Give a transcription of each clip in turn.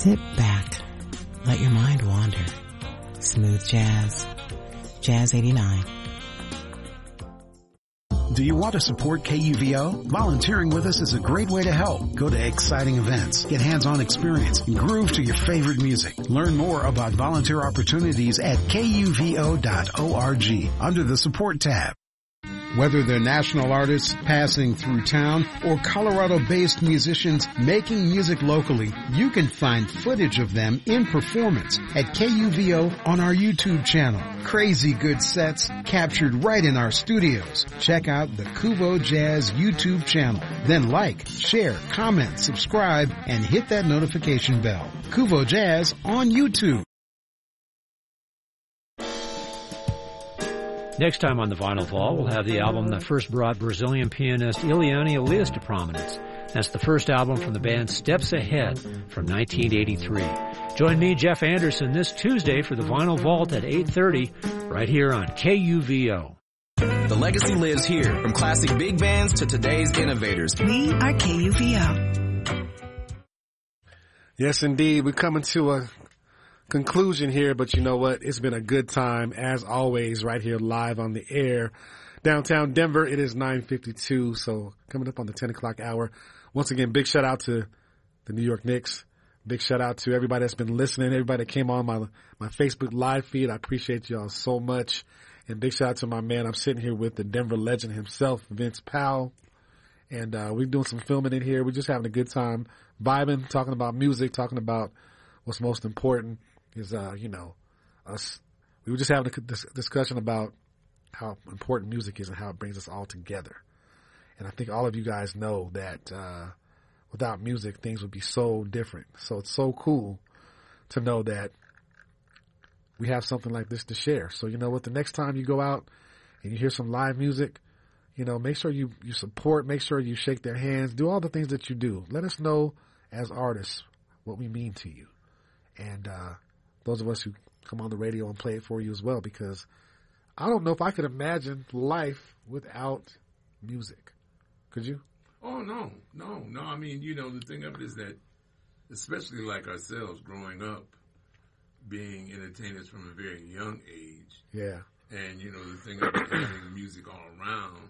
Sit back. Let your mind wander. Smooth jazz. Jazz 89. Do you want to support KUVO? Volunteering with us is a great way to help. Go to exciting events, get hands-on experience, and groove to your favorite music. Learn more about volunteer opportunities at kuvo.org under the support tab. Whether they're national artists passing through town or Colorado-based musicians making music locally, you can find footage of them in performance at KUVO on our YouTube channel. Crazy good sets captured right in our studios. Check out the Kuvo Jazz YouTube channel. Then like, share, comment, subscribe, and hit that notification bell. Kuvo Jazz on YouTube. Next time on the Vinyl Vault, we'll have the album that first brought Brazilian pianist Ileana Elias to prominence. That's the first album from the band Steps Ahead from 1983. Join me, Jeff Anderson, this Tuesday for the Vinyl Vault at 8:30, right here on KUVO. The legacy lives here, from classic big bands to today's innovators. We are KUVO. Yes, indeed. We're coming to a conclusion here, but you know what? It's been a good time, as always, right here live on the air. Downtown Denver, it is 9:52, so coming up on the 10 o'clock hour. Once again, big shout out to the New York Knicks. Big shout out to everybody that's been listening, everybody that came on my Facebook live feed. I appreciate y'all so much. And big shout out to my man. I'm sitting here with the Denver legend himself, Vince Powell. And we're doing some filming in here. We're just having a good time, vibing, talking about music, talking about what's most important. Is, us. We were just having a discussion about how important music is and how it brings us all together. And I think all of you guys know that without music, things would be so different. So it's so cool to know that we have something like this to share. So you know what? The next time you go out and you hear some live music, make sure you support, make sure you shake their hands, do all the things that you do. Let us know as artists what we mean to you. And those of us who come on the radio and play it for you as well, because I don't know if I could imagine life without music. Could you? Oh, no. I mean, the thing of it is that, especially like ourselves growing up, being entertainers from a very young age. Yeah. And, the thing of it, having music all around,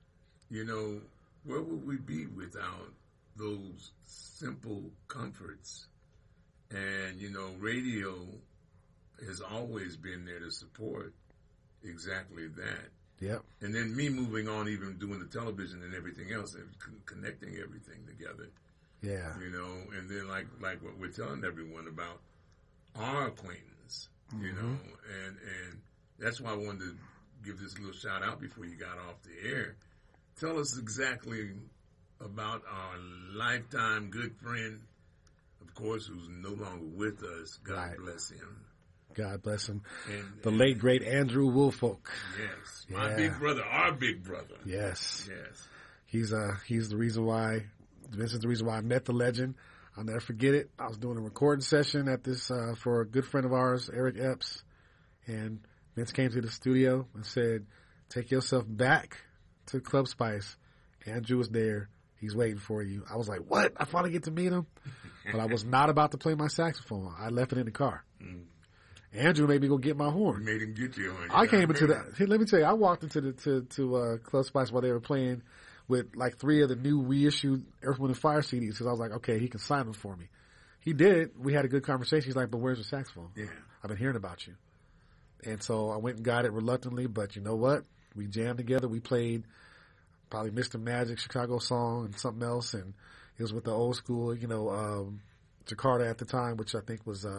where would we be without those simple comforts? And, radio has always been there to support exactly that. Yep. And then me moving on, even doing the television and everything else, and connecting everything together. Yeah. And then like what we're telling everyone about our acquaintance, Mm-hmm. and that's why I wanted to give this little shout out before you got off the air. Tell us exactly about our lifetime good friend, of course, who's no longer with us. God bless him. God bless him. And the late, great Andrew Woolfolk. Yes. My big brother, our big brother. Yes. He's the reason why, Vince is the reason why I met the legend. I'll never forget it. I was doing a recording session at this, for a good friend of ours, Eric Epps. And Vince came to the studio and said, take yourself back to Club Spice. Andrew was there. He's waiting for you. I was like, what? I finally get to meet him? But I was not about to play my saxophone. I left it in the car. Andrew made me go get my horn. You made him get your horn. I came into let me tell you, I walked into to Club Spice while they were playing with like 3 of the new reissued Earth, Wind & Fire CDs, because I was like, okay, he can sign them for me. He did. We had a good conversation. He's like, but where's your saxophone? Yeah. I've been hearing about you. And so I went and got it reluctantly, but you know what? We jammed together. We played probably Mr. Magic, Chicago Song, and something else, and it was with the old school, Jakarta at the time, which I think was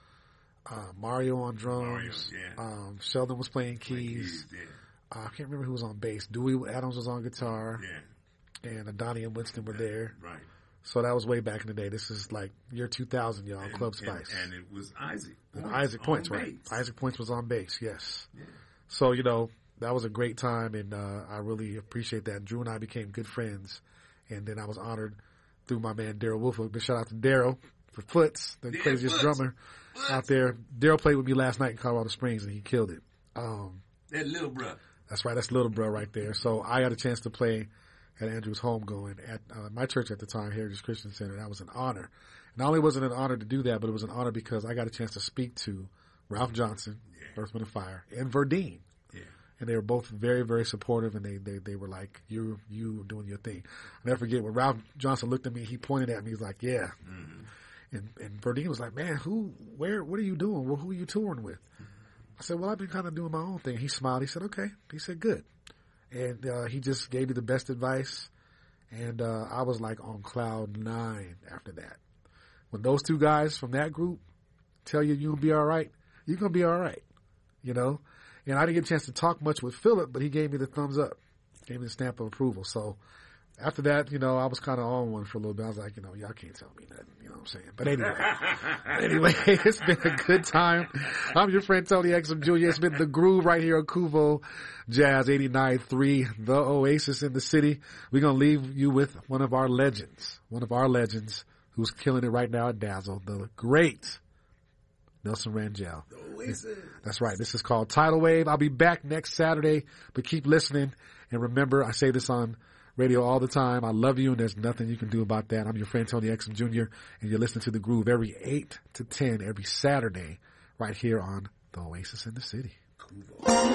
Mario on drums. Sheldon was playing keys. I can't remember who was on bass. Dewey Adams was on guitar. Yeah. And Donnie and Winston were there. Right. So that was way back in the day. This is like year 2000, y'all, Club Spice. And it was Isaac Points. Isaac Points, right. Isaac Points was on bass, yes. Yeah. So, that was a great time, and I really appreciate that. Drew and I became good friends, and then I was honored through my man Daryl Woolfolk. Big shout out to Daryl for Foots, the craziest drummer out there. Daryl played with me last night in Colorado Springs, and he killed it. That little bro. That's right. That's little bro right there. So I got a chance to play at Andrew's homegoing at my church at the time, Heritage Christian Center. That was an honor. Not only was it an honor to do that, but it was an honor because I got a chance to speak to Ralph Johnson, Earth, Wind & Fire, and Verdine. Yeah. And they were both very, very supportive, and they were like, you doing your thing. I'll never forget when Ralph Johnson looked at me, he pointed at me, he's like, yeah. Mm-hmm. And Verdine was like, man, what are you doing? Well, who are you touring with? I said, well, I've been kind of doing my own thing. He smiled. He said, okay. He said, good. And he just gave me the best advice. And I was like on cloud 9 after that. When those two guys from that group tell you you're going to be all right, you're going to be all right, you know. And I didn't get a chance to talk much with Philip, but he gave me the thumbs up, gave me the stamp of approval. So after that, you know, I was kind of on one for a little bit. I was like, you know, y'all can't tell me nothing, you know what I'm saying? But anyway, it's been a good time. I'm your friend Tony Exum Jr. It's been The Groove right here on Kuvo Jazz 89.3, the Oasis in the city. We're going to leave you with one of our legends who's killing it right now at Dazzle, the great Nelson Rangel. That's right. This is called Tidal Wave. I'll be back next Saturday, but keep listening. And remember, I say this on radio all the time. I love you, and there's nothing you can do about that. I'm your friend Tony Exum Jr., and you're listening to The Groove every 8 to 10 every Saturday right here on the Oasis in the City. Cool.